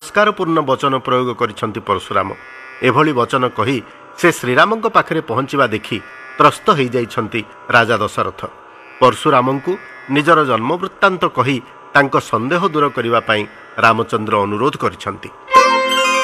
ଚମତ୍କାରପୂର୍ଣ୍ଣ ବଚନ ପ୍ରୟୋଗ କରିଛନ୍ତି ପରଶୁରାମ। ଏଭଳି ବଚନ କହି ସେ ଶ୍ରୀରାମଙ୍କ ପାଖରେ ପହଞ୍ଚିବା ଦେଖି ତ୍ରସ୍ତ ହୋଇଯାଇଛନ୍ତି ରାଜା ଦଶରଥ। ପରଶୁରାମଙ୍କୁ ନିଜର ଜନ୍ମ ବୃତ୍ତାନ୍ତ କହି ତାଙ୍କ ସନ୍ଦେହ ଦୂର କରିବା ପାଇଁ ରାମଚନ୍ଦ୍ର ଅନୁରୋଧ କରିଛନ୍ତି।